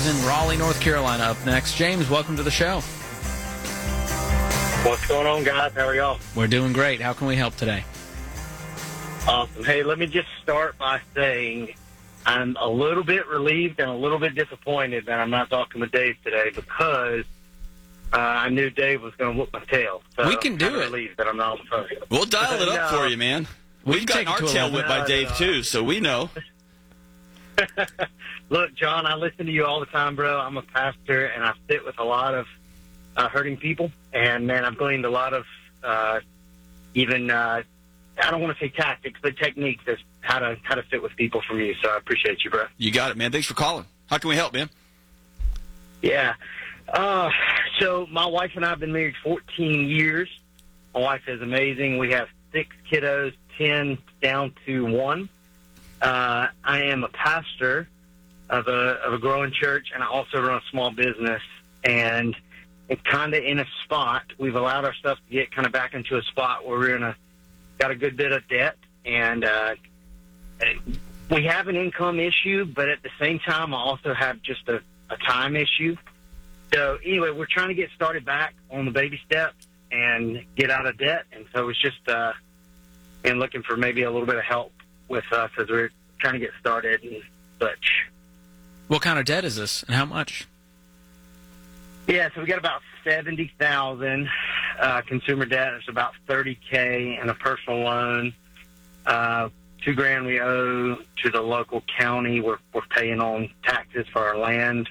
in Raleigh, North Carolina up next. James, welcome to the show. What's going on, guys? How are y'all? We're doing great. How can we help today? Awesome. Hey, let me just start by saying I'm a little bit relieved and a little bit disappointed that I'm not talking with Dave today because I knew Dave was going to whoop my tail. So We can do I'm it. relieved that I'm not on the phone. We'll dial it up for you, man. We've gotten our tail whipped by Dave, too, so we know. Look, John, I listen to you all the time, bro. I'm a pastor, and I sit with a lot of hurting people. And, man, I've gleaned a lot of I don't want to say tactics, but techniques as how to sit with people from you. So I appreciate you, bro. You got it, man. Thanks for calling. How can we help, man? Yeah. So my wife and I have been married 14 years. My wife is amazing. We have 6 kiddos, 10 down to 1. I am a pastor of a growing church, and I also run a small business. And it's kind of in a spot. We've allowed our stuff to get kind of back into a spot where we're got a good bit of debt, and we have an income issue, but at the same time, I also have just a time issue. So anyway, we're trying to get started back on the baby steps and get out of debt, and so it's just and looking for maybe a little bit of help with us as we're trying to get started and such. What kind of debt is this, and how much? Yeah, so we got about $70,000 consumer debt. It's about $30K in a personal loan. $2,000 we owe to the local county. We're paying on taxes for our land.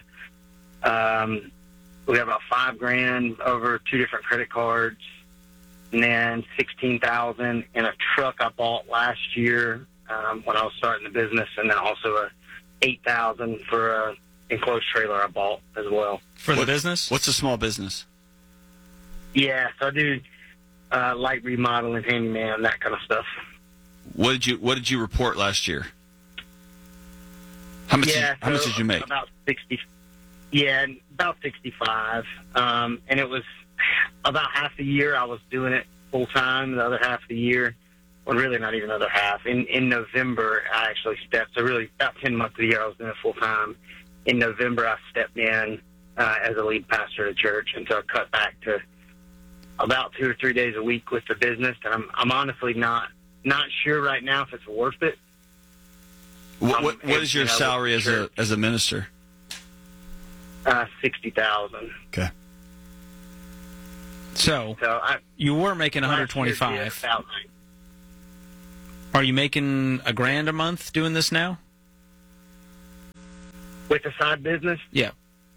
We have about $5,000 over 2 different credit cards, and then $16,000 in a truck I bought last year when I was starting the business, and then also $8,000 for a enclosed trailer I bought as well. For the business? What's a small business? Yeah, so I do light remodeling, handyman, that kind of stuff. What did you report last year? How much did you make? About 60. Yeah, about 65. And it was about half the year I was doing it full time. The other half of the year, well, really not even the other half. In November, I actually stepped. So really, about 10 months of the year, I was doing it full time. In November, I stepped in as a lead pastor at the church, and so I cut back to about 2 or 3 days a week with the business. And I'm honestly not sure right now if it's worth it. What is your salary as a minister? $60,000. Okay. So you were making 125. Are you making $1,000 a month doing this now? With the side business? Yeah.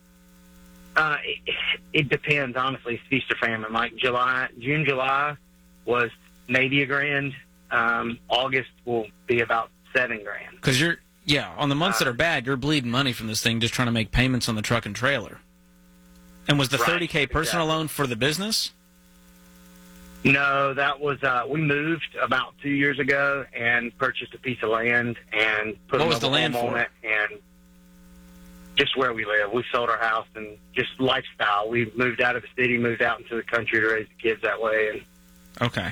It depends, honestly. It's feast or famine. Like June, July was maybe $1,000. August will be about $7,000. Because on the months that are bad, you're bleeding money from this thing just trying to make payments on the truck and trailer. And was the $30K personal loan for the business? No, that was we moved about 2 years ago and purchased a piece of land and put what was the land on it, and just where we live. We sold our house and just lifestyle. We moved out of the city, moved out into the country to raise the kids that way. And okay.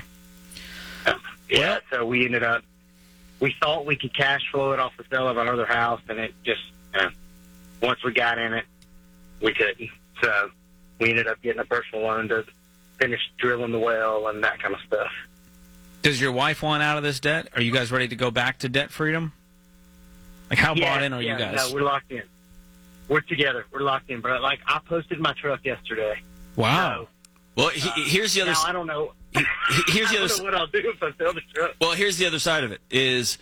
So we ended up. We thought we could cash flow it off the sale of our other house, and it just once we got in it, we couldn't. So we ended up getting a personal loan to finish drilling the well and that kind of stuff. Does your wife want out of this debt? Are you guys ready to go back to debt freedom? Like, how bought in are you guys? No, we're locked in. We're together. We're locked in, bro. Like, I posted my truck yesterday. Wow. Well, here's the other. Now I don't know. Here's the I other. don't know what I'll do if I sell the truck. Well, here's the other side of it. Is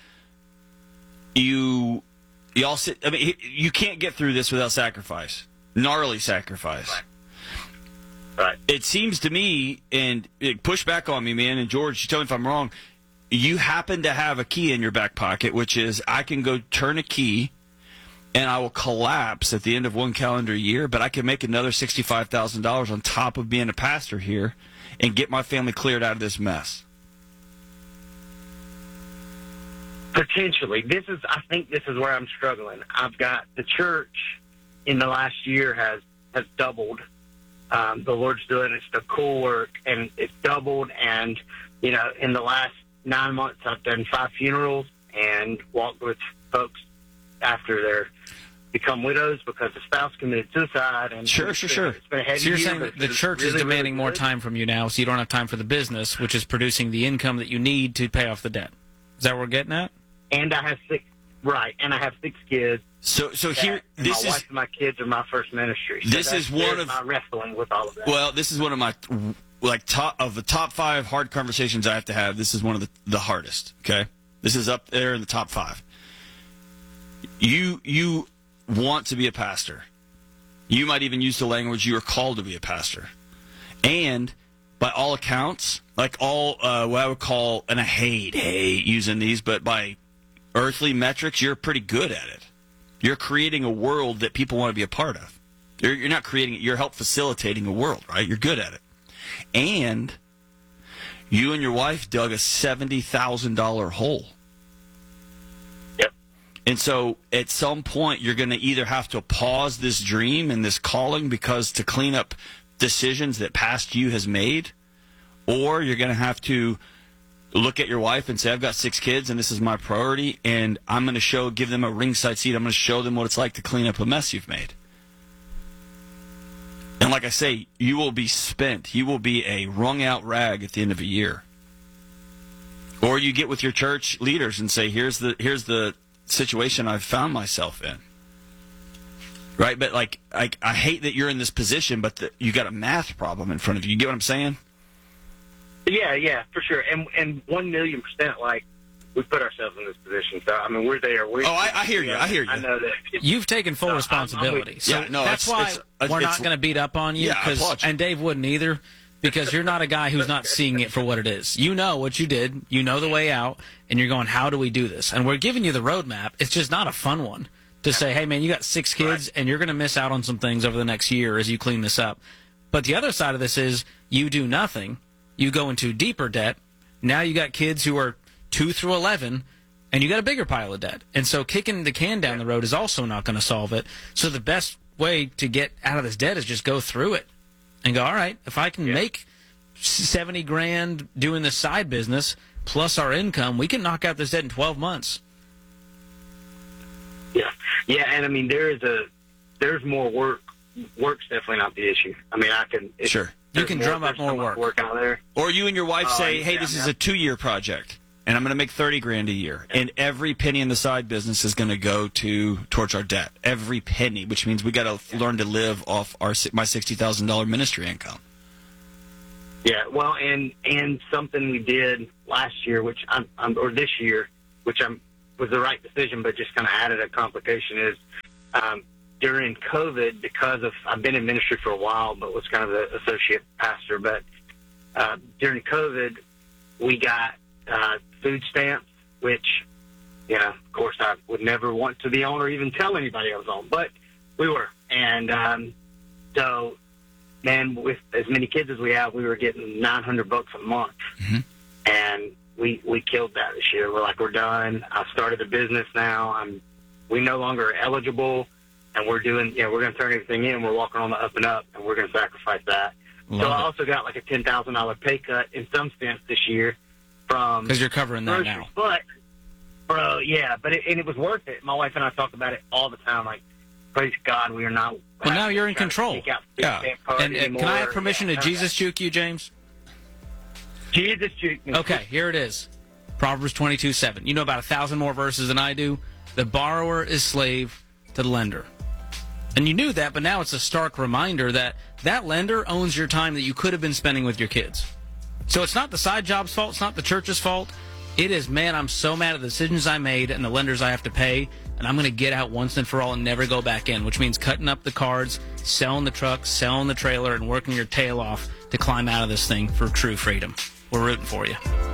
you all sit. I mean, you can't get through this without sacrifice. Gnarly sacrifice. Right. It seems to me, and push back on me, man. And George, you tell me if I'm wrong. You happen to have a key in your back pocket, which is I can go turn a key, and I will collapse at the end of one calendar year, but I can make another $65,000 on top of being a pastor here and get my family cleared out of this mess. Potentially. I think this is where I'm struggling. I've got the church in the last year has doubled. The Lord's doing it's the cool work, and it's doubled. And, in the last 9 months, I've done 5 funerals and walked with folks after their become widows because the spouse committed suicide. And Sure. It's been a heavy So you're year, saying but that the it's church really, is demanding really more good. time from you now, so you don't have time for the business, which is producing the income that you need to pay off the debt. Is that what we're getting at? And I have 6 kids. So here, And this my is wife and my kids are my first ministry. So This that's- is one there's of- my wrestling with all of that. well, this is one of my the top 5 hard conversations I have to have. This is one of the hardest. Okay, this is up there in the top 5. You want to be a pastor. You might even use the language you are called to be a pastor, and by all accounts, like all what I would call, and I hate using these, but by earthly metrics, you're pretty good at it. You're creating a world that people want to be a part of. You're not creating it. You're help facilitating a world, right? You're good at it. And you and your wife dug a $70,000 hole. Yep. And so at some point, you're going to either have to pause this dream and this calling because to clean up decisions that past you has made, or you're going to have to look at your wife and say, I've got 6 kids and this is my priority, and I'm going to give them a ringside seat. I'm going to show them what it's like to clean up a mess you've made. And like I say, you will be spent. You will be a wrung out rag at the end of a year. Or you get with your church leaders and say, here's the situation I've found myself in. Right? But like I hate that you're in this position, but you got a math problem in front of you. You get what I'm saying? Yeah, for sure. And 1,000,000%, like, we put ourselves in this position. So, I mean, we're there. I hear you. I hear you. I know that. You've taken full responsibility. So Yeah, no, that's why we're not going to beat up on you. Yeah, I applaud you. And Dave wouldn't either, because you're not a guy who's not seeing it for what it is. You know what you did. You know the way out. And you're going, how do we do this? And we're giving you the roadmap. It's just not a fun one to say, hey, man, you got 6 kids, and you're going to miss out on some things over the next year as you clean this up. But the other side of this is you do nothing. You go into deeper debt. Now you got kids who are 2 through 11, and you got a bigger pile of debt. And so kicking the can down the road is also not going to solve it. So the best way to get out of this debt is just go through it and go, all right, if I can make $70,000 doing this side business plus our income, we can knock out this debt in 12 months. Yeah, and I mean, there's more work. Work's definitely not the issue. I mean, Sure. You can drum up more work out there. Or you and your wife say, yeah, hey, this is a 2-year project, and I'm going to make $30,000 a year, and every penny in the side business is going to go towards our debt. Every penny, which means we got to learn to live off my $60,000 ministry income. Yeah, well, and something we did last year, or this year, which was the right decision, but just kind of added a complication is during COVID, because of I've been in ministry for a while, but was kind of the associate pastor. But during COVID, we got food stamps, which, of course, I would never want to be on or even tell anybody I was on, but we were. And so, man, with as many kids as we have, we were getting $900 a month. Mm-hmm. And we killed that this year. We're like, we're done. I started a business now. We no longer are eligible. And we're going to turn everything in. We're walking on the up and up, and we're going to sacrifice that. Love so it. I also got like a $10,000 pay cut in some sense this year from Because you're covering that groceries. now. But, bro, yeah, it was worth it. My wife and I talk about it all the time. Like, praise God, we are not. Well, now you're in control. Take out food Yeah. stamp cards And anymore. can I have permission to Yeah, Jesus juke you, James? Jesus juke me. Okay, here it is. Proverbs 22:7. You know about 1,000 more verses than I do. The borrower is slave to the lender. And you knew that, but now it's a stark reminder that that lender owns your time that you could have been spending with your kids. So it's not the side job's fault. It's not the church's fault. It is, man, I'm so mad at the decisions I made and the lenders I have to pay, and I'm going to get out once and for all and never go back in, which means cutting up the cards, selling the truck, selling the trailer, and working your tail off to climb out of this thing for true freedom. We're rooting for you.